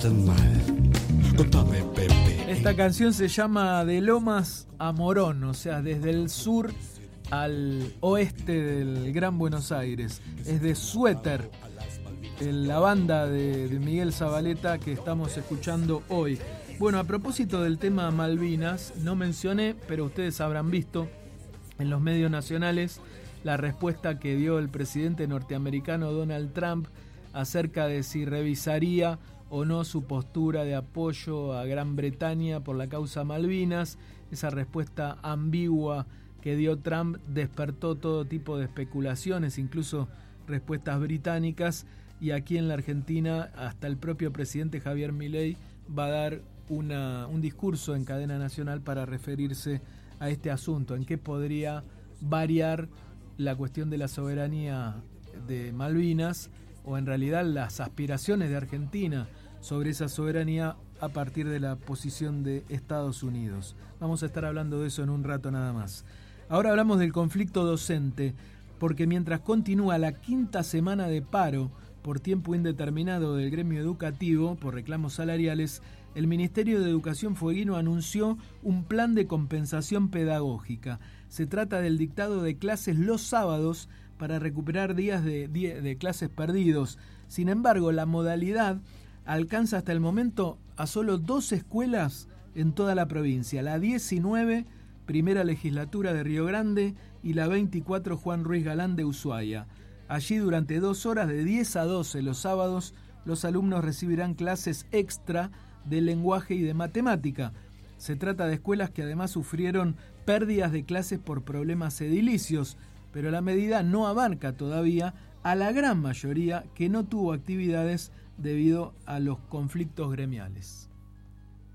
Contame, Pepe. Esta canción se llama De Lomas a Morón, o sea, desde el sur al oeste del Gran Buenos Aires. Es de Suéter, la banda de Miguel Zavaleta que estamos escuchando hoy. Bueno, a propósito del tema Malvinas, no mencioné, pero ustedes habrán visto en los medios nacionales la respuesta que dio el presidente norteamericano Donald Trump acerca de si revisaría o no su postura de apoyo a Gran Bretaña por la causa Malvinas. Esa respuesta ambigua que dio Trump despertó todo tipo de especulaciones, incluso respuestas británicas, y aquí en la Argentina hasta el propio presidente Javier Milei va a dar un discurso en cadena nacional para referirse a este asunto, en qué podría variar la cuestión de la soberanía de Malvinas o en realidad las aspiraciones de Argentina sobre esa soberanía a partir de la posición de Estados Unidos. Vamos a estar hablando de eso en un rato nada más. Ahora hablamos del conflicto docente, porque mientras continúa la 5ª semana de paro por tiempo indeterminado del gremio educativo por reclamos salariales, el Ministerio de Educación fueguino anunció un plan de compensación pedagógica. Se trata del dictado de clases los sábados para recuperar días de clases perdidos. Sin embargo, la modalidad alcanza hasta el momento a solo 2 escuelas en toda la provincia, la 19, Primera Legislatura de Río Grande, y la 24, Juan Ruiz Galán de Ushuaia. Allí durante 2 horas de 10 a 12 los sábados, los alumnos recibirán clases extra de lenguaje y de matemática. Se trata de escuelas que además sufrieron pérdidas de clases por problemas edilicios, pero la medida no abarca todavía a la gran mayoría que no tuvo actividades debido a los conflictos gremiales.